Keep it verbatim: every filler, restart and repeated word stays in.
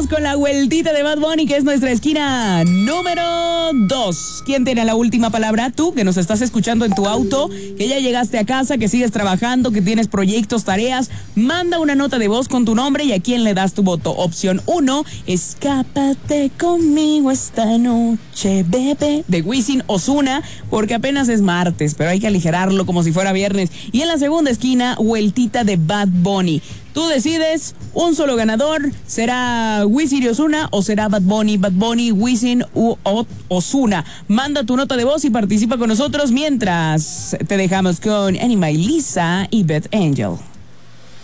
vamos con la vueltita de Bad Bunny, que es nuestra esquina número dos. ¿Quién tiene la última palabra? Tú, que nos estás escuchando en tu auto, que ya llegaste a casa, que sigues trabajando, que tienes proyectos, tareas. Manda una nota de voz con tu nombre y a quién le das tu voto. Opción uno, escápate conmigo esta noche, bebé, de Wisin Ozuna, porque apenas es martes, pero hay que aligerarlo como si fuera viernes. Y en la segunda esquina, vueltita de Bad Bunny. Tú decides, un solo ganador, ¿será Wisin y Ozuna o será Bad Bunny? Bad Bunny, Wisin u Ozuna. Manda tu nota de voz y participa con nosotros mientras te dejamos con Anima y Lisa y Beth Angel.